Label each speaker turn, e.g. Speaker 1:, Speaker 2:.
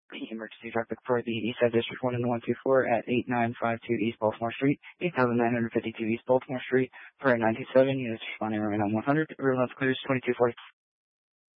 Speaker 1: The emergency traffic for the Eastside District 1 and 124 at 8952 East Baltimore Street, 8952 East Baltimore Street, for 927 units responding right on 100. Everyone's clear, 2240.